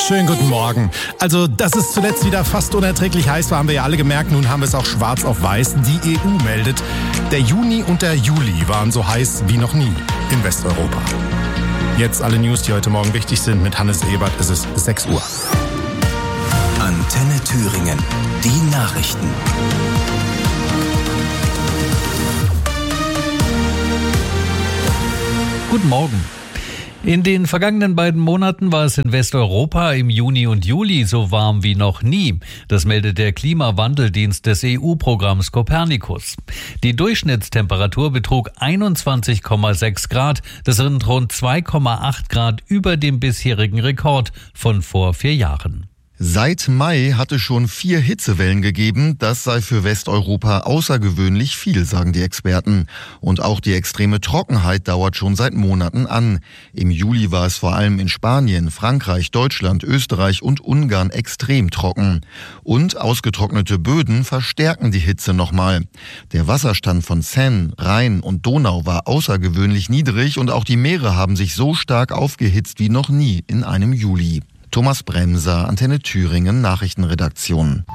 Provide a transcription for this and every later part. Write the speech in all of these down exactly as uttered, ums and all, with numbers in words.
Schönen guten Morgen. Also, dass es zuletzt wieder fast unerträglich heiß war, haben wir ja alle gemerkt. Nun haben wir es auch schwarz auf weiß. Die E U meldet, der Juni und der Juli waren so heiß wie noch nie in Westeuropa. Jetzt alle News, die heute Morgen wichtig sind. Mit Hannes Ebert. Es ist sechs Uhr. Antenne Thüringen. Die Nachrichten. Guten Morgen. In den vergangenen beiden Monaten war es in Westeuropa im Juni und Juli so warm wie noch nie. Das meldet der Klimawandeldienst des E U-Programms Copernicus. Die Durchschnittstemperatur betrug einundzwanzig Komma sechs Grad. Das sind rund zwei Komma acht Grad über dem bisherigen Rekord von vor vier Jahren. Seit Mai hatte schon vier Hitzewellen gegeben. Das sei für Westeuropa außergewöhnlich viel, sagen die Experten. Und auch die extreme Trockenheit dauert schon seit Monaten an. Im Juli war es vor allem in Spanien, Frankreich, Deutschland, Österreich und Ungarn extrem trocken. Und ausgetrocknete Böden verstärken die Hitze nochmal. Der Wasserstand von Seine, Rhein und Donau war außergewöhnlich niedrig und auch die Meere haben sich so stark aufgehitzt wie noch nie in einem Juli. Thomas Bremser, Antenne Thüringen, Nachrichtenredaktion.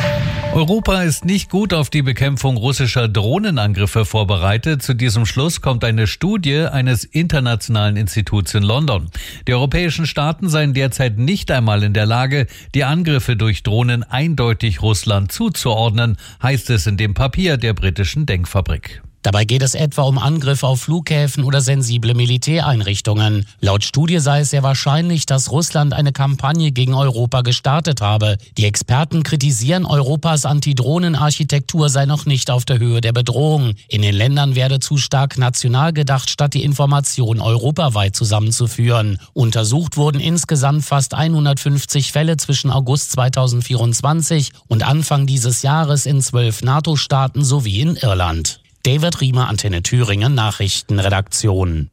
Europa ist nicht gut auf die Bekämpfung russischer Drohnenangriffe vorbereitet. Zu diesem Schluss kommt eine Studie eines internationalen Instituts in London. Die europäischen Staaten seien derzeit nicht einmal in der Lage, die Angriffe durch Drohnen eindeutig Russland zuzuordnen, heißt es in dem Papier der britischen Denkfabrik. Dabei geht es etwa um Angriffe auf Flughäfen oder sensible Militäreinrichtungen. Laut Studie sei es sehr wahrscheinlich, dass Russland eine Kampagne gegen Europa gestartet habe. Die Experten kritisieren, Europas Antidrohnenarchitektur sei noch nicht auf der Höhe der Bedrohung. In den Ländern werde zu stark national gedacht, statt die Information europaweit zusammenzuführen. Untersucht wurden insgesamt fast hundertfünfzig Fälle zwischen August zweitausendvierundzwanzig und Anfang dieses Jahres in zwölf NATO-Staaten sowie in Irland. David Riemer, Antenne Thüringen, Nachrichtenredaktion.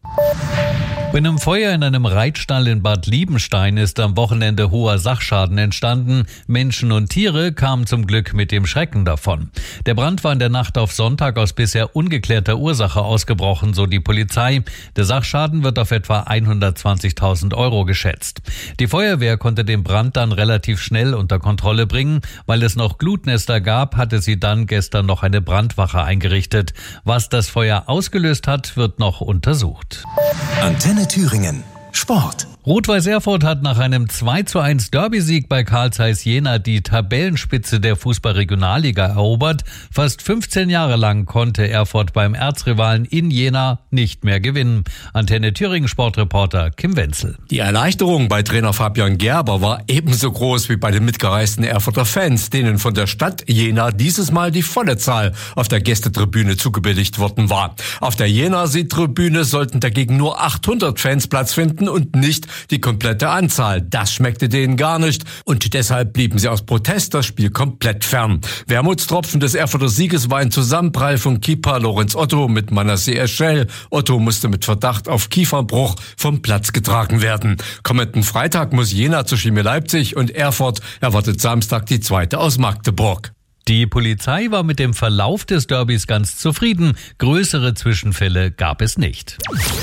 Bei einem Feuer in einem Reitstall in Bad Liebenstein ist am Wochenende hoher Sachschaden entstanden. Menschen und Tiere kamen zum Glück mit dem Schrecken davon. Der Brand war in der Nacht auf Sonntag aus bisher ungeklärter Ursache ausgebrochen, so die Polizei. Der Sachschaden wird auf etwa hundertzwanzigtausend Euro geschätzt. Die Feuerwehr konnte den Brand dann relativ schnell unter Kontrolle bringen. Weil es noch Glutnester gab, hatte sie dann gestern noch eine Brandwache eingerichtet. Was das Feuer ausgelöst hat, wird noch untersucht. Antenne Thüringen. Sport. Rot-Weiß Erfurt hat nach einem zwei zu eins Derby-Sieg bei Carl Zeiss Jena die Tabellenspitze der Fußball-Regionalliga erobert. Fast fünfzehn Jahre lang konnte Erfurt beim Erzrivalen in Jena nicht mehr gewinnen. Antenne Thüringen Sportreporter Kim Wenzel. Die Erleichterung bei Trainer Fabian Gerber war ebenso groß wie bei den mitgereisten Erfurter Fans, denen von der Stadt Jena dieses Mal die volle Zahl auf der Gästetribüne zugebilligt worden war. Auf der Jena-Südtribüne sollten dagegen nur achthundert Fans Platz finden und nicht die komplette Anzahl. Das schmeckte denen gar nicht und deshalb blieben sie aus Protest das Spiel komplett fern. Wermutstropfen des Erfurter Sieges war ein Zusammenprall von Keeper Lorenz Otto mit Manasseh Eschel. Otto musste mit Verdacht auf Kieferbruch vom Platz getragen werden. Kommenden Freitag muss Jena zu Chemie Leipzig und Erfurt erwartet Samstag die zweite aus Magdeburg. Die Polizei war mit dem Verlauf des Derbys ganz zufrieden. Größere Zwischenfälle gab es nicht.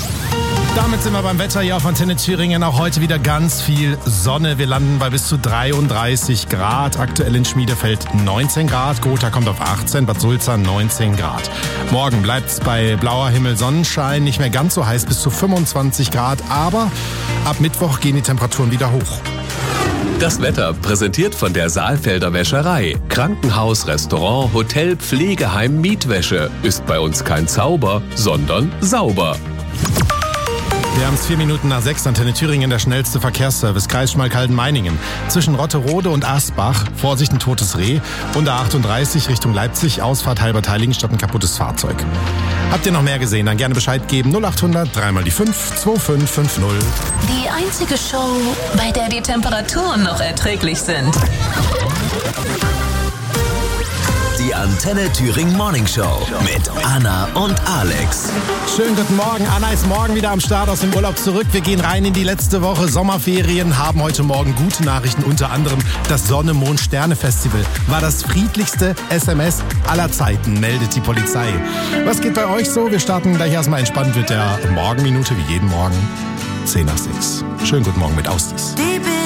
Damit sind wir beim Wetter hier auf Antenne Thüringen. Auch heute wieder ganz viel Sonne. Wir landen bei bis zu dreiunddreißig Grad. Aktuell in Schmiedefeld neunzehn Grad. Gotha kommt auf achtzehn, Bad Sulza neunzehn Grad. Morgen bleibt es bei blauer Himmel, Sonnenschein. Nicht mehr ganz so heiß, bis zu fünfundzwanzig Grad. Aber ab Mittwoch gehen die Temperaturen wieder hoch. Das Wetter präsentiert von der Saalfelder Wäscherei. Krankenhaus, Restaurant, Hotel, Pflegeheim, Mietwäsche. Ist bei uns kein Zauber, sondern sauber. Wir haben es vier Minuten nach sechs. Antenne Thüringen, der schnellste Verkehrsservice. Kreis Schmalkalden-Meiningen. Zwischen Rotterode und Asbach. Vorsicht, ein totes Reh. Und A achtunddreißig Richtung Leipzig. Ausfahrt Halbertheiligen statt ein kaputtes Fahrzeug. Habt ihr noch mehr gesehen? Dann gerne Bescheid geben. null achthundert, dreimal die fünf, zwei fünf fünf null. Die einzige Show, bei der die Temperaturen noch erträglich sind. Die Antenne Thüringen Morning Show mit Anna und Alex. Schönen guten Morgen. Anna ist morgen wieder am Start aus dem Urlaub zurück. Wir gehen rein in die letzte Woche Sommerferien, haben heute Morgen gute Nachrichten, unter anderem das Sonne-Mond-Sterne-Festival war das friedlichste S M S aller Zeiten, meldet die Polizei. Was geht bei euch so? Wir starten gleich erstmal entspannt mit der Morgenminute, wie jeden Morgen. zehn nach sechs. Schönen guten Morgen mit Ausdies.